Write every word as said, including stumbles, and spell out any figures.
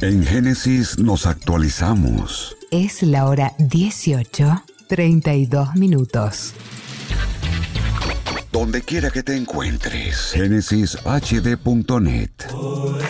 En Génesis nos actualizamos. Es la hora dieciocho, treinta y dos minutos. Donde quiera que te encuentres, génesis h d punto net.